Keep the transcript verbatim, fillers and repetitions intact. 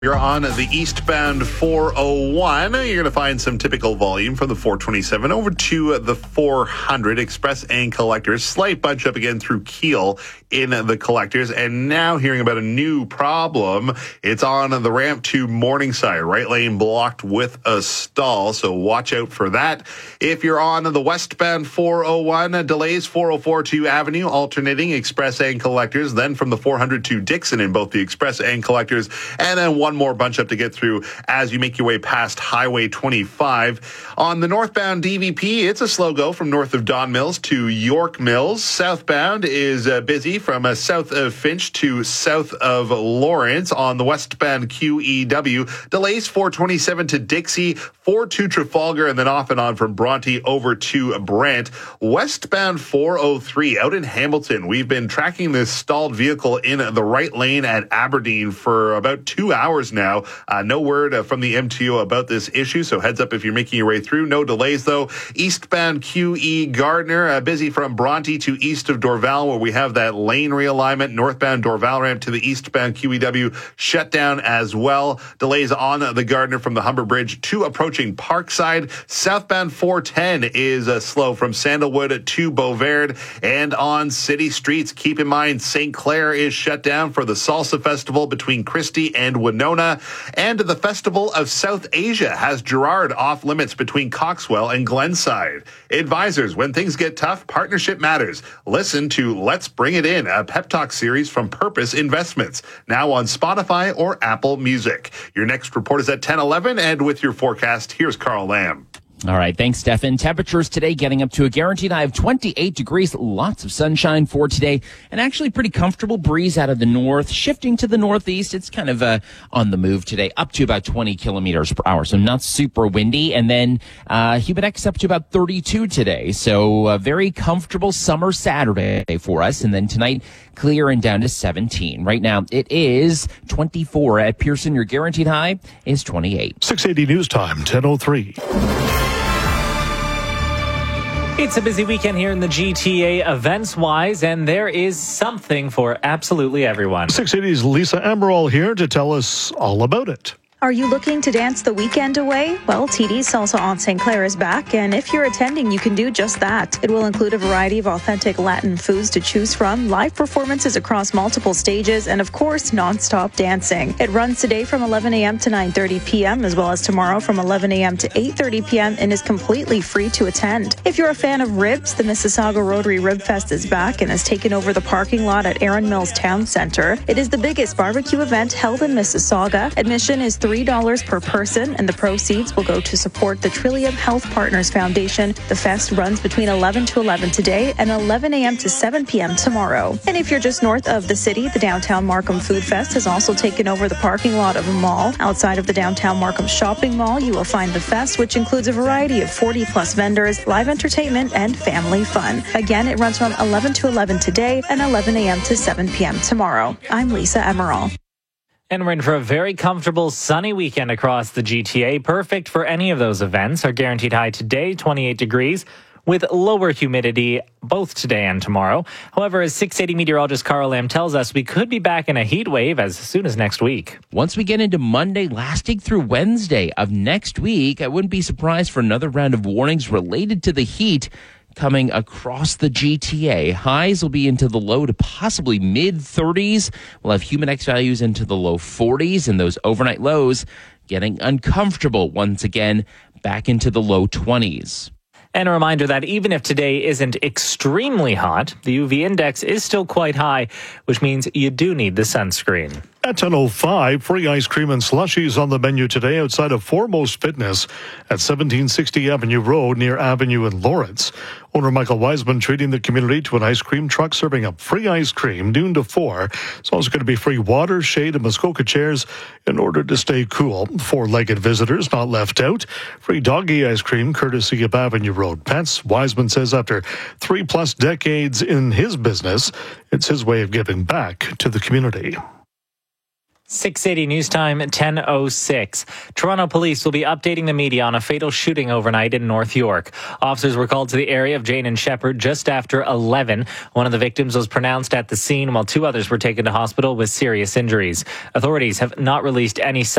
You're on the eastbound four oh one. You're going to find some typical volume from the four twenty-seven over to the four hundred Express and Collectors. Slight bunch up again through Kiel in the Collectors. And now hearing about a new problem. It's on the ramp to Morningside. Right lane blocked with a stall, so watch out for that. If you're on the westbound four oh one, delays four oh four to Avenue, alternating Express and Collectors. Then from the four hundred to Dixon in both the Express and Collectors. And then one more bunch up to get through as you make your way past Highway twenty-five. On the northbound D V P, it's a slow go from north of Don Mills to York Mills. Southbound is uh, busy from uh, south of Finch to south of Lawrence. On the westbound Q E W, delays four twenty-seven to Dixie, four to Trafalgar, and then off and on from Bronte over to Brant. Westbound four oh three out in Hamilton. We've been tracking this stalled vehicle in the right lane at Aberdeen for about two hours now. Uh, no word uh, from the M T O about this issue, so heads up if you're making your way through. No delays, though. Eastbound Q E Gardner, uh, busy from Bronte to east of Dorval, where we have that lane realignment. Northbound Dorval ramp to the eastbound Q E W shut down as well. Delays on the Gardner from the Humber Bridge to approaching Parkside. Southbound four ten is uh, slow from Sandalwood to Beauvard. And on city streets, keep in mind Saint Clair is shut down for the Salsa Festival between Christie and Winona. And the Festival of South Asia has Gerard off limits between Coxwell and Glenside. Advisors, when things get tough, partnership matters. Listen to Let's Bring It In, a pep talk series from Purpose Investments, now on Spotify or Apple Music. Your next report is at ten eleven, and with your forecast, here's Carl Lamb. All right, thanks, Stefan. Temperatures today getting up to a guaranteed high of twenty-eight degrees. Lots of sunshine for today, and actually pretty comfortable breeze out of the north, shifting to the northeast. It's kind of uh, on the move today, up to about twenty kilometers per hour, so not super windy. And then uh, Humidex up to about thirty-two today, so a very comfortable summer Saturday for us. And then tonight, clear and down to seventeen. Right now, it is twenty-four at Pearson. Your guaranteed high is twenty-eight. six eighty News Time, ten oh three. It's a busy weekend here in the G T A events-wise, and there is something for absolutely everyone. six eighty's Lisa Amaral here to tell us all about it. Are you looking to dance the weekend away? Well, T D's Salsa on Saint Clair is back, and if you're attending, you can do just that. It will include a variety of authentic Latin foods to choose from, live performances across multiple stages, and of course, nonstop dancing. It runs today from eleven a.m. to nine thirty p.m., as well as tomorrow from eleven a.m. to eight thirty p.m., and is completely free to attend. If you're a fan of ribs, the Mississauga Rotary Rib Fest is back and has taken over the parking lot at Erin Mills Town Center. It is the biggest barbecue event held in Mississauga. Admission is three dollars per person, and the proceeds will go to support the Trillium Health Partners Foundation. The fest runs between eleven to eleven today and eleven a.m. to seven p.m. tomorrow. And if you're just north of the city, the Downtown Markham Food Fest has also taken over the parking lot of a mall. Outside of the Downtown Markham Shopping Mall, you will find the fest, which includes a variety of forty plus vendors, live entertainment, and family fun. Again, it runs from eleven to eleven today and eleven a.m. to seven p.m. tomorrow. I'm Lisa Amaral. And we're in for a very comfortable sunny weekend across the G T A. Perfect for any of those events. Our guaranteed high today, twenty-eight degrees, with lower humidity both today and tomorrow. However, as six eighty meteorologist Carl Lamb tells us, we could be back in a heat wave as soon as next week. Once we get into Monday, lasting through Wednesday of next week, I wouldn't be surprised for another round of warnings related to the heat coming across the G T A. Highs will be into the low to possibly mid thirties. We'll have Humidex values into the low forties, and those overnight lows getting uncomfortable once again back into the low twenties. And a reminder that even if today isn't extremely hot, the U V index is still quite high, which means you do need the sunscreen. At ten oh five, free ice cream and slushies on the menu today outside of Foremost Fitness at seventeen sixty Avenue Road near Avenue in Lawrence. Owner Michael Wiseman treating the community to an ice cream truck serving up free ice cream noon to four. It's also going to be free water, shade, and Muskoka chairs in order to stay cool. Four-legged visitors not left out. Free doggy ice cream courtesy of Avenue Road Pets. Wiseman says after three-plus decades in his business, it's his way of giving back to the community. six eighty News Time, ten oh six. Toronto police will be updating the media on a fatal shooting overnight in North York. Officers were called to the area of Jane and Shepherd just after eleven. One of the victims was pronounced at the scene, while two others were taken to hospital with serious injuries. Authorities have not released any